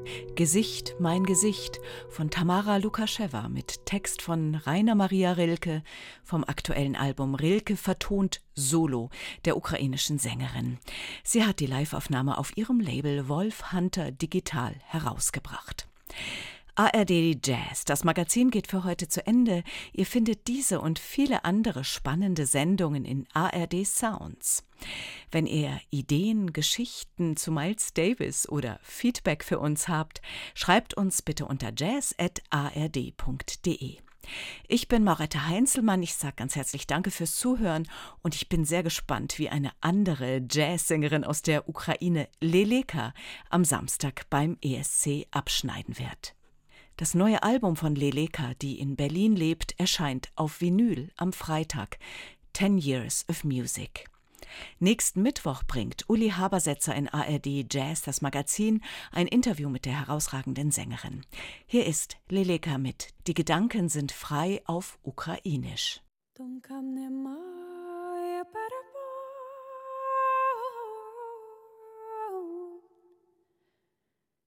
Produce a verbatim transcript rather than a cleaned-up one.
Gesicht, mein Gesicht von Tamara Lukaschewa mit Text von Rainer Maria Rilke vom aktuellen Album Rilke vertont Solo der ukrainischen Sängerin. Sie hat die Liveaufnahme auf ihrem Label Wolf Hunter Digital herausgebracht. A R D Jazz, das Magazin geht für heute zu Ende. Ihr findet diese und viele andere spannende Sendungen in A R D Sounds. Wenn ihr Ideen, Geschichten zu Miles Davis oder Feedback für uns habt, schreibt uns bitte unter jazz at a r d punkt d e. Ich bin Maurette Heinzelmann, ich sage ganz herzlich Danke fürs Zuhören und ich bin sehr gespannt, wie eine andere Jazzsängerin aus der Ukraine, Leleka, am Samstag beim E S C abschneiden wird. Das neue Album von Leleka, die in Berlin lebt, erscheint auf Vinyl am Freitag. Ten Years of Music. Nächsten Mittwoch bringt Uli Habersetzer in A R D Jazz, das Magazin, ein Interview mit der herausragenden Sängerin. Hier ist Leleka mit Die Gedanken sind frei auf Ukrainisch.